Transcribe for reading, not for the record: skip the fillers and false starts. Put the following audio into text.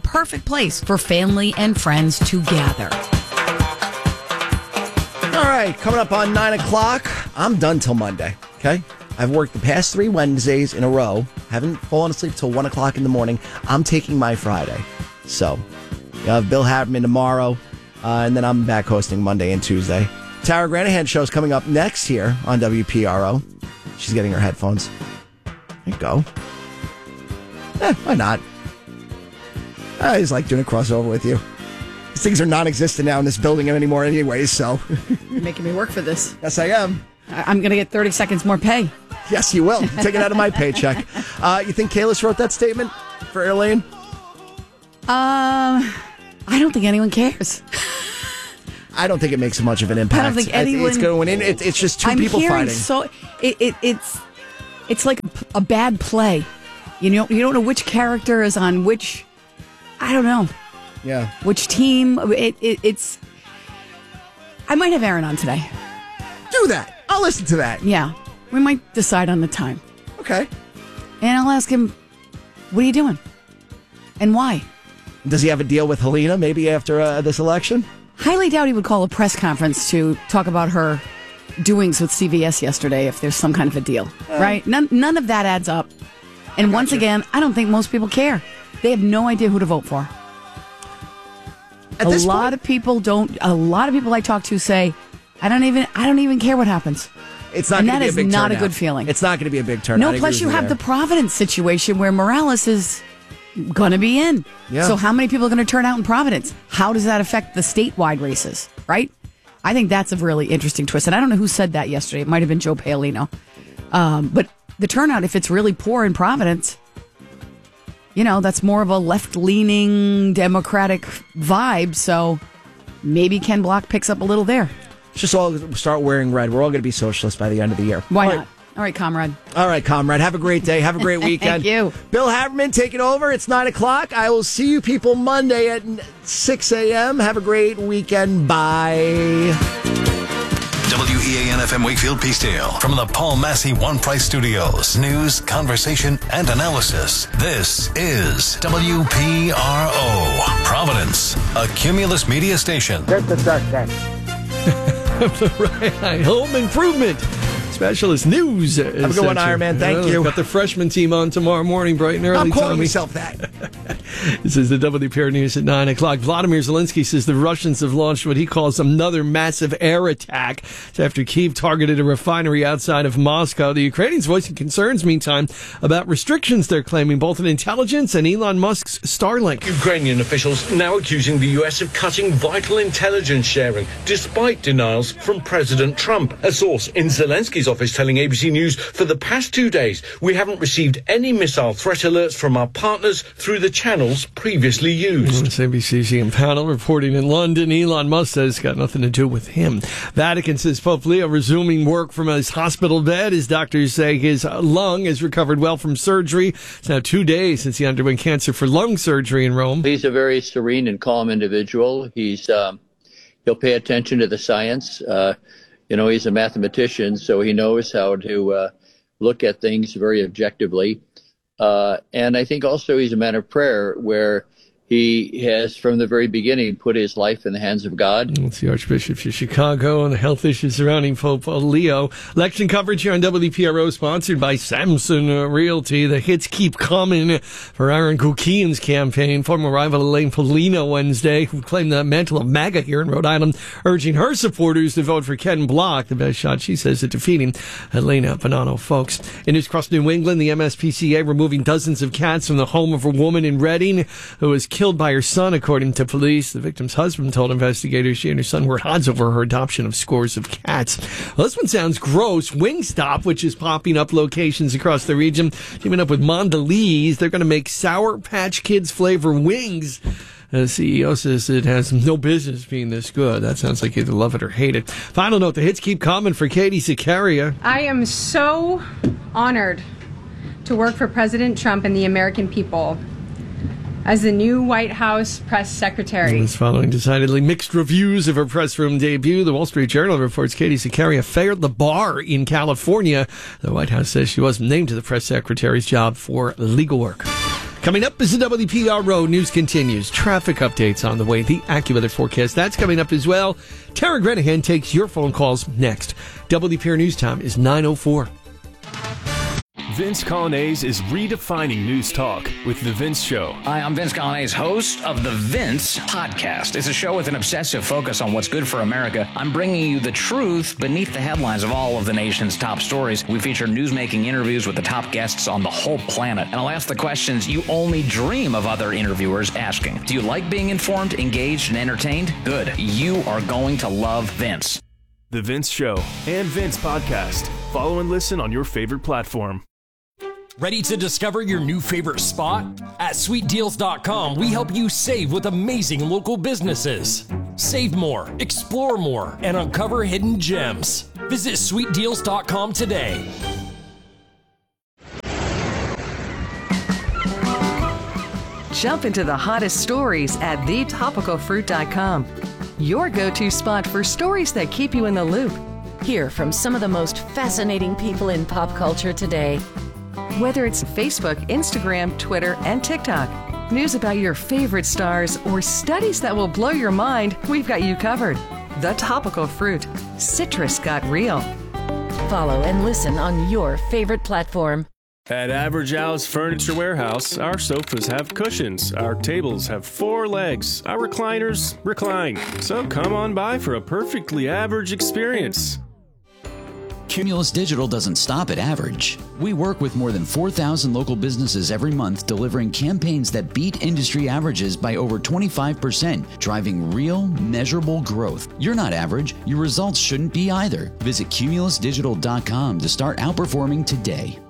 perfect place for family and friends to gather. All right, coming up on 9 o'clock, I'm done till Monday, okay? I've worked the past 3 Wednesdays in a row. Haven't fallen asleep till 1 o'clock in the morning. I'm taking my Friday. So, you have Bill Haberman tomorrow, and then I'm back hosting Monday and Tuesday. Tara Granahan show's coming up next here on WPRO. She's getting her headphones. There you go. Why not? I just like doing a crossover with you. These things are non-existent now in this building anymore anyways, so. You're making me work for this. Yes, I am. I'm going to get 30 seconds more pay. Yes, you will. Take it out of my paycheck. You think Kalis wrote that statement for Elaine? I don't think anyone cares. I don't think it makes much of an impact. I don't think anyone. It's going in. It's just 2 people fighting. So it's like a bad play. You don't know which character is on which. I don't know. Yeah. Which team? It's. I might have Aaron on today. Do that. I'll listen to that. Yeah, we might decide on the time. Okay. And I'll ask him, "What are you doing? And why?" Does he have a deal with Helena maybe after this election? Highly doubt he would call a press conference to talk about her doings with CVS yesterday if there's some kind of a deal, right? None of that adds up. And once again, I don't think most people care. They have no idea who to vote for. A lot of people I talk to say, I don't even care what happens. It's not going to be a big turnout. And that is not a good feeling. It's not going to be a big turnout. No, plus you have the Providence situation where Morales is going to be in. Yeah. So how many people are going to turn out in Providence? How does that affect the statewide races, right? I think that's a really interesting twist. And I don't know who said that yesterday. It might have been Joe Paolino. But the turnout, if it's really poor in Providence, that's more of a left-leaning Democratic vibe. So maybe Ken Block picks up a little there. Let's just all start wearing red. We're all going to be socialists by the end of the year. Why not? All right, comrade. All right, comrade. Have a great day. Have a great weekend. Thank you. Bill Haberman taking over. It's 9 o'clock. I will see you people Monday at 6 a.m. Have a great weekend. Bye. WEAN-FM Wakefield Peacedale. From the Paul Massey One Price Studios. News, conversation, and analysis. This is WPRO. Providence, a Cumulus media station. There's the suspect. Right. Home improvement. Specialist news. Have a good one, Iron Man. Thank you. Got the freshman team on tomorrow morning, bright and early. I'm calling Tommy. myself that. This is the WPR News at 9 o'clock. Vladimir Zelensky says the Russians have launched what he calls another massive air attack after Kyiv targeted a refinery outside of Moscow. The Ukrainians voicing concerns, meantime, about restrictions they're claiming both in intelligence and Elon Musk's Starlink. Ukrainian officials now accusing the U.S. of cutting vital intelligence sharing, despite denials from President Trump. A source in Zelensky's office telling ABC News, for the past 2 days, we haven't received any missile threat alerts from our partners through the channels previously used. It's ABC's Ian Panel reporting in London. Elon Musk says it's got nothing to do with him. Vatican says Pope Leo resuming work from his hospital bed. His doctors say his lung has recovered well from surgery. It's now 2 days since he underwent cancer for lung surgery in Rome. He's a very serene and calm individual. He'll pay attention to the science. He's a mathematician, so he knows how to look at things very objectively. And I think also he's a man of prayer, where he has, from the very beginning, put his life in the hands of God. It's the Archbishop of Chicago and the health issues surrounding Pope Leo. Election coverage here on WPRO, sponsored by Samson Realty. The hits keep coming for Aaron Gukian's campaign. Former rival Elaine Polina Wednesday, who claimed the mantle of MAGA here in Rhode Island, urging her supporters to vote for Ken Block, the best shot, she says, at defeating Elena Bonanno Folks. In news across New England, the MSPCA removing dozens of cats from the home of a woman in Reading who was killed by her son, according to police. The victim's husband told investigators she and her son were at odds over her adoption of scores of cats. Well, this one sounds gross. Wingstop, which is popping up locations across the region, teaming up with Mondelez. They're going to make Sour Patch Kids flavor wings. The CEO says it has no business being this good. That sounds like you either love it or hate it. Final note, the hits keep coming for Katie Siccaria. I am so honored to work for President Trump and the American people as the new White House press secretary. It's following decidedly mixed reviews of her press room debut. The Wall Street Journal reports Katie Siccaria failed the bar in California. The White House says she wasn't named to the press secretary's job for legal work. Coming up is the WPRO News continues. Traffic updates on the way. The AccuWeather forecast, that's coming up as well. Tara Grenihan takes your phone calls next. WPR News time is 9:04. Vince Coglianese is redefining news talk with The Vince Show. Hi, I'm Vince Coglianese, host of The Vince Podcast. It's a show with an obsessive focus on what's good for America. I'm bringing you the truth beneath the headlines of all of the nation's top stories. We feature newsmaking interviews with the top guests on the whole planet. And I'll ask the questions you only dream of other interviewers asking. Do you like being informed, engaged, and entertained? Good. You are going to love Vince. The Vince Show and Vince Podcast. Follow and listen on your favorite platform. Ready to discover your new favorite spot? At sweetdeals.com, we help you save with amazing local businesses. Save more, explore more, and uncover hidden gems. Visit sweetdeals.com today. Jump into the hottest stories at thetopicalfruit.com. Your go-to spot for stories that keep you in the loop. Hear from some of the most fascinating people in pop culture today. Whether it's Facebook, Instagram, Twitter, and TikTok, news about your favorite stars, or studies that will blow your mind, we've got you covered. The Topical Fruit. Citrus got real. Follow and listen on your favorite platform. At Average Al's Furniture Warehouse, our sofas have cushions, our tables have 4 legs, our recliners recline. So come on by for a perfectly average experience. Cumulus Digital doesn't stop at average. We work with more than 4,000 local businesses every month, delivering campaigns that beat industry averages by over 25%, driving real, measurable growth. You're not average. Your results shouldn't be either. Visit cumulusdigital.com to start outperforming today.